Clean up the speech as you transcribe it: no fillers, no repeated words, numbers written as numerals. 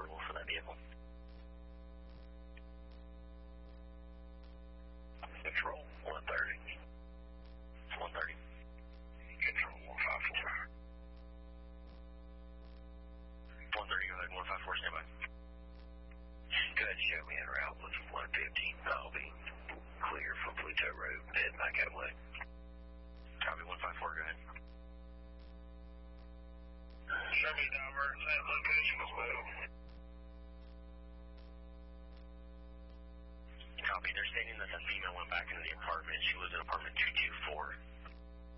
approval for that vehicle. Control 130. 130. Control 154. 130, go ahead. 154, stand by. Go ahead and show me en route looking 115. I'll be clear from Pluto Road, head back that way. Copy 154, go ahead. Show me divergence at location as well. Copy. They're stating that the female went back into the apartment. She was in apartment 224.